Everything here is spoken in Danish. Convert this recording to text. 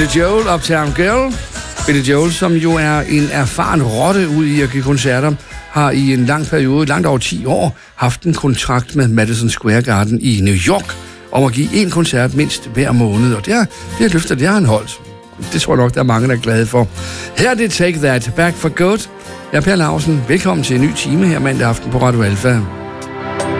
Billy Joel, Uptown Girl. Billy Joel, som jo er en erfaren rotte ud i at give koncerter, har i en lang periode, langt over 10 år, haft en kontrakt med Madison Square Garden i New York om at give en koncert mindst hver måned, og det har han holdt. Det tror jeg nok, der er mange, der er glade for. Her er det Take That, Back for Good. Jeg er Per Lausen. Velkommen til en ny time her mandag aften på Radio Alfa.